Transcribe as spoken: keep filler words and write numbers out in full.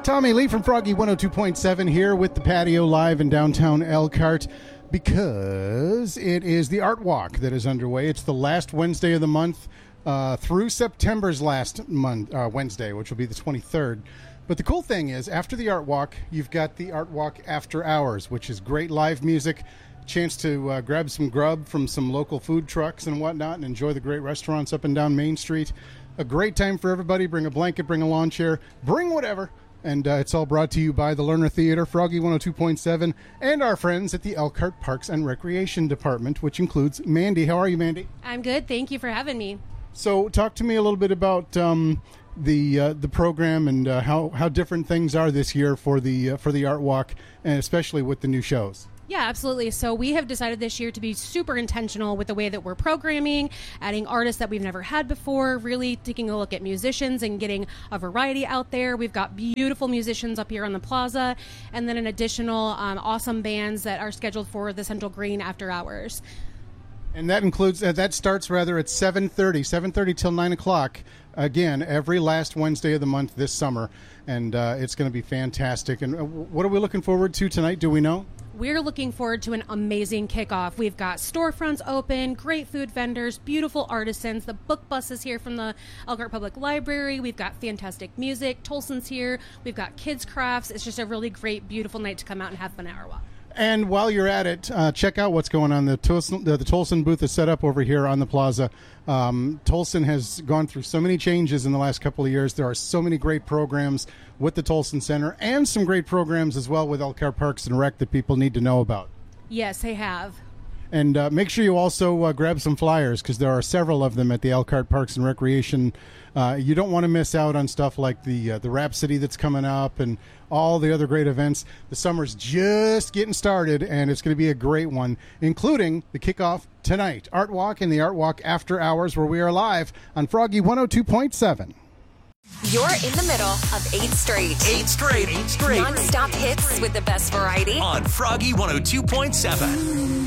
Tommy Lee from Froggy one oh two point seven here with the patio live in downtown Elkhart because it is the Art Walk that is underway. It's the last Wednesday of the month uh, through September's last month, uh, Wednesday, which will be the twenty-third. But the cool thing is, after the Art Walk, you've got the Art Walk After Hours, which is great live music, chance to uh, grab some grub from some local food trucks and whatnot and enjoy the great restaurants up and down Main Street. A great time for everybody. Bring a blanket, bring a lawn chair, bring whatever. And uh, it's all brought to you by the Lerner Theater, Froggy one oh two point seven, and our friends at the Elkhart Parks and Recreation Department, which includes Mandy. How are you, Mandy? I'm good. Thank you for having me. So talk to me a little bit about um, the uh, the program and uh, how, how different things are this year for the uh, for the Art Walk, and especially with the new shows. Yeah, absolutely. So we have decided this year to be super intentional with the way that we're programming, adding artists that we've never had before, really taking a look at musicians and getting a variety out there. We've got beautiful musicians up here on the plaza, and then an additional um, awesome bands that are scheduled for the Central Green after hours. And that includes, uh, that starts rather at seven thirty, seven thirty till nine o'clock, again, every last Wednesday of the month this summer. And uh, it's going to be fantastic. And uh, what are we looking forward to tonight? Do we know? We're looking forward to an amazing kickoff. We've got storefronts open, great food vendors, beautiful artisans. The book bus is here from the Elkhart Public Library. We've got fantastic music. Tolson's here. We've got kids' crafts. It's just a really great, beautiful night to come out and have fun at our walk. And while you're at it, uh, check out what's going on. The Tolson, the, the Tolson booth is set up over here on the plaza. Um, Tolson has gone through so many changes in the last couple of years. There are so many great programs with the Tolson Center and some great programs as well with Elkhart Parks and Rec that people need to know about. Yes, they have. And uh, make sure you also uh, grab some flyers because there are several of them at the Elkhart Parks and Recreation. Uh, you don't want to miss out on stuff like the uh, the Rhapsody that's coming up and all the other great events. The summer's just getting started, and it's going to be a great one, including the kickoff tonight. Art Walk and the Art Walk After Hours, where we are live on Froggy one oh two point seven. You're in the middle of eight straight. Eight straight. Eight straight. Non-stop hits with the best variety. On Froggy one oh two point seven.